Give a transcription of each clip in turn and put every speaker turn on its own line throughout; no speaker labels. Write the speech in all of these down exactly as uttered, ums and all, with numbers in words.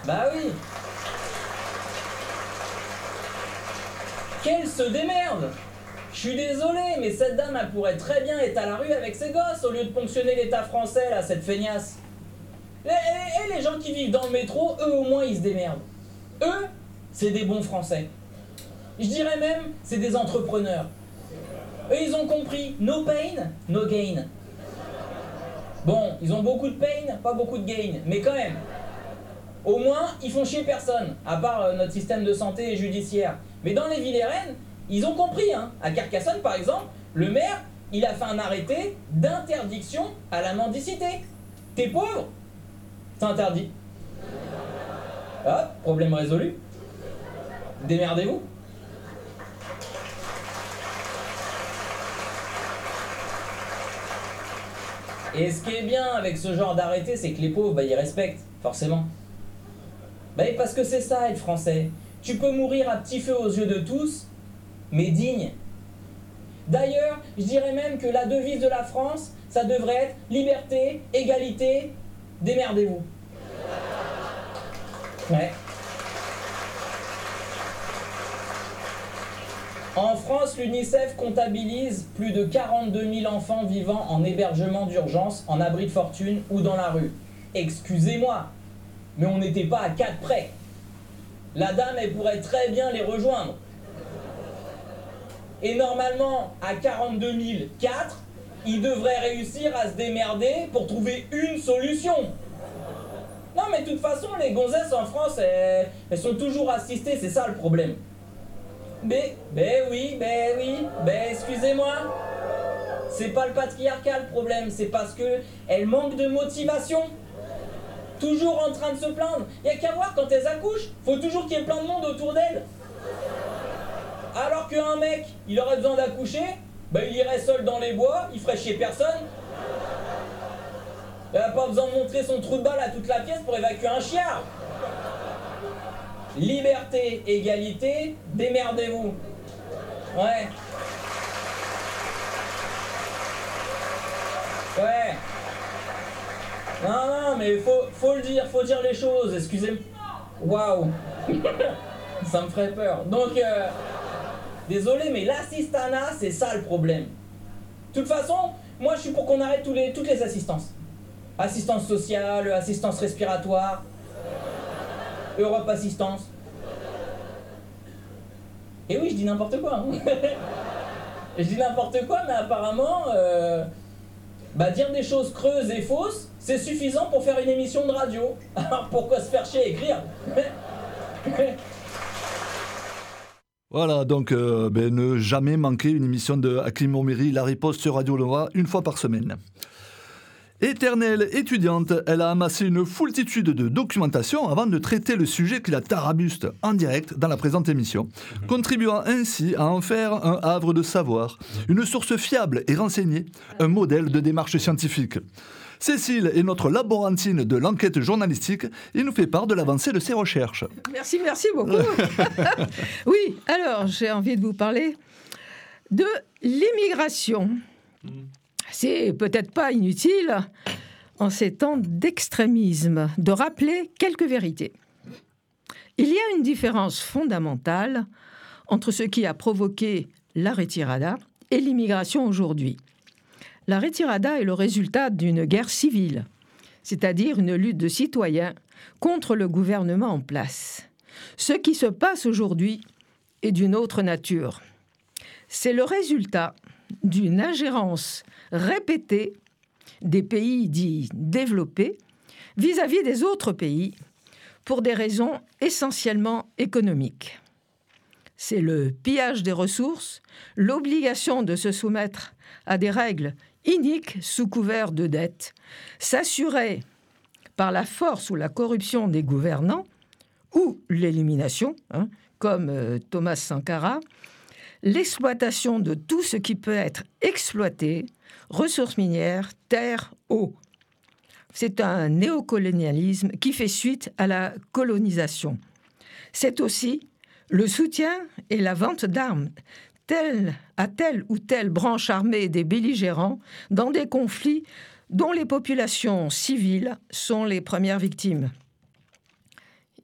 Bah oui. Qu'elle se démerde. Je suis désolé, mais cette dame, elle pourrait très bien être à la rue avec ses gosses au lieu de ponctionner l'État français, là, cette feignasse. Et, et, et les gens qui vivent dans le métro, eux au moins, ils se démerdent. Eux, c'est des bons Français. Je dirais même, c'est des entrepreneurs. Eux, ils ont compris, no pain, no gain. Bon, ils ont beaucoup de pain, pas beaucoup de gain, mais quand même. Au moins, ils font chier personne, à part euh, notre système de santé et judiciaire. Mais dans les villes et rennes, ils ont compris, hein. À Carcassonne, par exemple, le maire, il a fait un arrêté d'interdiction à la mendicité. T'es pauvre? C'est interdit. Hop, problème résolu. Démerdez-vous. Et ce qui est bien avec ce genre d'arrêté, c'est que les pauvres, bah, ils respectent, forcément. Bah, parce que c'est ça, être français. Tu peux mourir à petit feu aux yeux de tous, mais digne. D'ailleurs, je dirais même que la devise de la France, ça devrait être liberté, égalité, démerdez-vous. Ouais. En France, l'UNICEF comptabilise plus de quarante-deux mille enfants vivant en hébergement d'urgence, en abri de fortune ou dans la rue. Excusez-moi, mais on n'était pas à quatre près. La dame, elle pourrait très bien les rejoindre. Et normalement, à quarante-deux mille quatre, ils devraient réussir à se démerder pour trouver une solution. Non, mais de toute façon, les gonzesses en France, elles, elles sont toujours assistées, c'est ça le problème. Mais, ben oui, ben oui, ben excusez-moi. C'est pas le patriarcat le problème, c'est parce que elles manquent de motivation. Toujours en train de se plaindre. Y a qu'à voir quand elles accouchent, faut toujours qu'il y ait plein de monde autour d'elles. Alors qu'un mec, il aurait besoin d'accoucher, ben il irait seul dans les bois, il ferait chier personne. Il n'a pas besoin de montrer son trou de balle à toute la pièce pour évacuer un chiard. Liberté, égalité, démerdez-vous. Ouais. Ouais. Non, non, mais faut, faut le dire, faut dire les choses, excusez-moi. Waouh. Ça me ferait peur. Donc, euh, désolé, mais l'assistanat, c'est ça le problème. De toute façon, moi je suis pour qu'on arrête tous les, toutes les assistances. Assistance sociale, assistance respiratoire, Europe Assistance. Et oui, je dis n'importe quoi. Hein. Je dis n'importe quoi, mais apparemment, euh, bah, dire des choses creuses et fausses, c'est suffisant pour faire une émission de radio. Alors pourquoi se faire chier à écrire?
Voilà, donc euh, ben, ne jamais manquer une émission de Hakim Omeri, La Riposte sur Radio Nova, une fois par semaine. Éternelle étudiante, elle a amassé une foultitude de documentation avant de traiter le sujet qui la tarabuste en direct dans la présente émission, contribuant ainsi à en faire un havre de savoir, une source fiable et renseignée, un modèle de démarche scientifique. Cécile est notre laborantine de l'enquête journalistique et nous fait part de l'avancée de ses recherches.
Merci, merci beaucoup. Oui, alors j'ai envie de vous parler de l'immigration. C'est peut-être pas inutile, en ces temps d'extrémisme, de rappeler quelques vérités. Il y a une différence fondamentale entre ce qui a provoqué la retirada et l'immigration aujourd'hui. La retirada est le résultat d'une guerre civile, c'est-à-dire une lutte de citoyens contre le gouvernement en place. Ce qui se passe aujourd'hui est d'une autre nature. C'est le résultat d'une ingérence répétée des pays dits développés vis-à-vis des autres pays pour des raisons essentiellement économiques. C'est le pillage des ressources, l'obligation de se soumettre à des règles iniques sous couvert de dette, s'assurer par la force ou la corruption des gouvernants ou l'élimination, hein, comme euh, Thomas Sankara, l'exploitation de tout ce qui peut être exploité, ressources minières, terre, eau. C'est un néocolonialisme qui fait suite à la colonisation. C'est aussi le soutien et la vente d'armes telle, à telle ou telle branche armée des belligérants dans des conflits dont les populations civiles sont les premières victimes.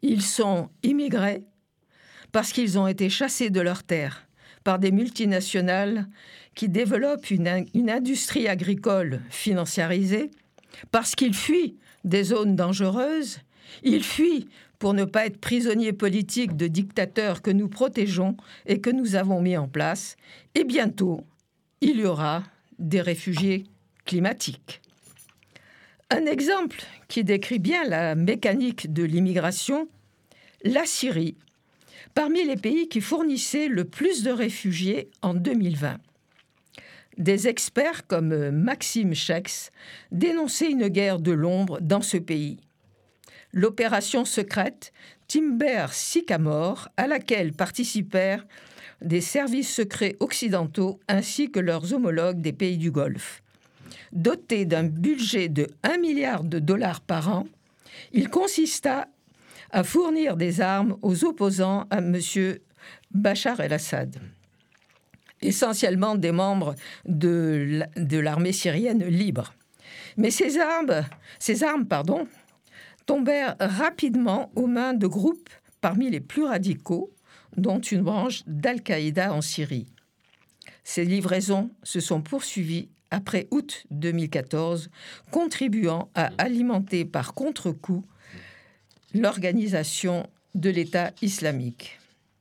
Ils sont immigrés parce qu'ils ont été chassés de leurs terres par des multinationales qui développent une, une industrie agricole financiarisée, parce qu'ils fuient des zones dangereuses, ils fuient pour ne pas être prisonniers politiques de dictateurs que nous protégeons et que nous avons mis en place, et bientôt, il y aura des réfugiés climatiques. Un exemple qui décrit bien la mécanique de l'immigration, la Syrie, parmi les pays qui fournissaient le plus de réfugiés en deux mille vingt. Des experts comme Maxime Schex dénonçaient une guerre de l'ombre dans ce pays. L'opération secrète Timber Sycamore, à laquelle participèrent des services secrets occidentaux ainsi que leurs homologues des pays du Golfe. Doté d'un budget de un milliard de dollars par an, il consista à fournir des armes aux opposants à M. Bachar el-Assad, essentiellement des membres de l'armée syrienne libre. Mais ces armes, ces armes pardon, tombèrent rapidement aux mains de groupes parmi les plus radicaux, dont une branche d'Al-Qaïda en Syrie. Ces livraisons se sont poursuivies après août deux mille quatorze, contribuant à alimenter par contre-coup l'organisation de l'État islamique.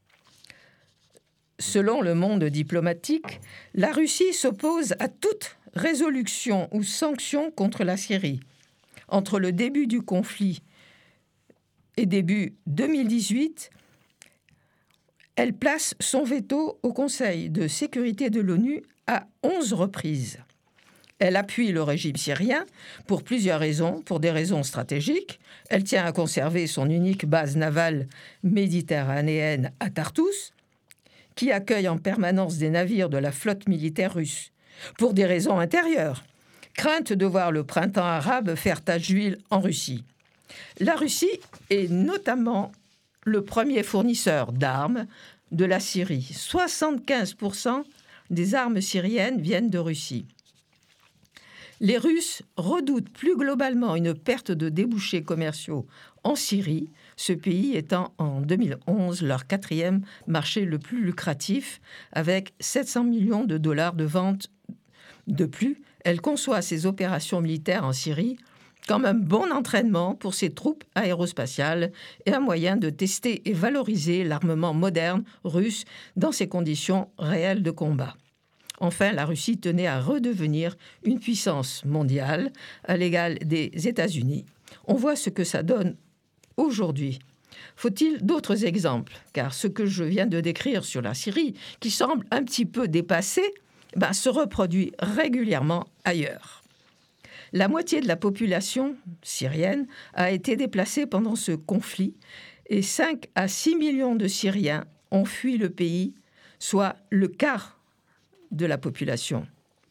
Selon le monde diplomatique, la Russie s'oppose à toute résolution ou sanction contre la Syrie. Entre le début du conflit et début deux mille dix-huit, elle place son veto au Conseil de sécurité de l'ONU à onze reprises. Elle appuie le régime syrien pour plusieurs raisons, pour des raisons stratégiques. Elle tient à conserver son unique base navale méditerranéenne à Tartous, qui accueille en permanence des navires de la flotte militaire russe. Pour des raisons intérieures, crainte de voir le printemps arabe faire tache d'huile en Russie. La Russie est notamment le premier fournisseur d'armes de la Syrie. soixante-quinze pour cent des armes syriennes viennent de Russie. Les Russes redoutent plus globalement une perte de débouchés commerciaux en Syrie, ce pays étant en deux mille onze leur quatrième marché le plus lucratif, avec sept cents millions de dollars de ventes. De plus, elle conçoit ses opérations militaires en Syrie comme un bon entraînement pour ses troupes aérospatiales et un moyen de tester et valoriser l'armement moderne russe dans ses conditions réelles de combat. Enfin, la Russie tenait à redevenir une puissance mondiale à l'égal des États-Unis. On voit ce que ça donne aujourd'hui. Faut-il d'autres exemples? Car ce que je viens de décrire sur la Syrie, qui semble un petit peu dépassé, ben, se reproduit régulièrement ailleurs. La moitié de la population syrienne a été déplacée pendant ce conflit et cinq à six millions de Syriens ont fui le pays, soit le quart de la population.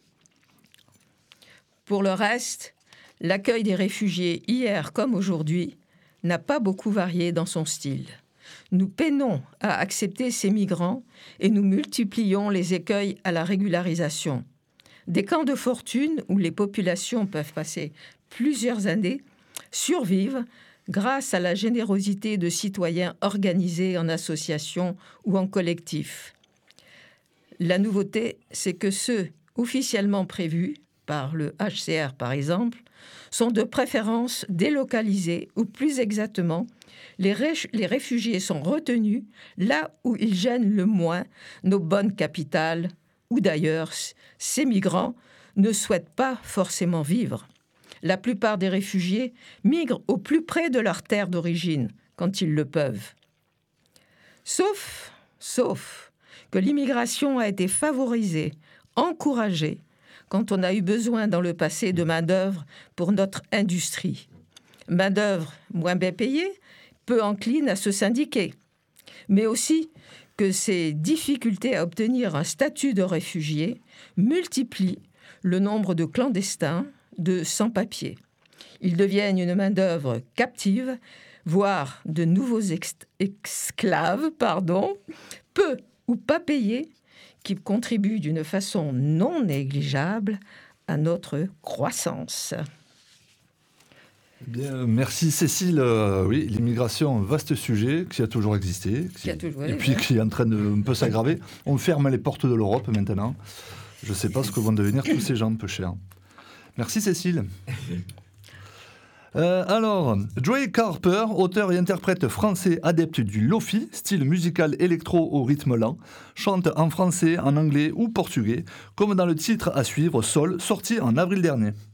Pour le reste, l'accueil des réfugiés, hier comme aujourd'hui, n'a pas beaucoup varié dans son style. Nous peinons à accepter ces migrants et nous multiplions les écueils à la régularisation. Des camps de fortune où les populations peuvent passer plusieurs années survivent grâce à la générosité de citoyens organisés en associations ou en collectif. La nouveauté, c'est que ceux officiellement prévus, par le H C R par exemple, sont de préférence délocalisés, ou plus exactement, les, ré- les réfugiés sont retenus là où ils gênent le moins nos bonnes capitales, où d'ailleurs ces migrants ne souhaitent pas forcément vivre. La plupart des réfugiés migrent au plus près de leur terre d'origine, quand ils le peuvent. Sauf, sauf que l'immigration a été favorisée, encouragée, quand on a eu besoin dans le passé de main-d'œuvre pour notre industrie. Main-d'œuvre moins bien payée, peu encline à se syndiquer, mais aussi que ces difficultés à obtenir un statut de réfugié multiplient le nombre de clandestins, de sans-papiers. Ils deviennent une main-d'œuvre captive, voire de nouveaux ex- esclaves, pardon, peu ou pas payés, qui contribuent d'une façon non négligeable à notre croissance.
Bien, merci Cécile. Euh, oui, l'immigration, vaste sujet qui a toujours existé, qui,
Qui a toujours,
et
oui,
puis
ouais.
qui est en train de un peu s'aggraver. On ferme les portes de l'Europe maintenant. Je ne sais pas ce que vont devenir tous ces gens peu chers. Merci Cécile. Euh, alors, Joey Carper, auteur et interprète français adepte du lofi, style musical électro au rythme lent, chante en français, en anglais ou portugais, comme dans le titre à suivre, Sol, sorti en avril dernier.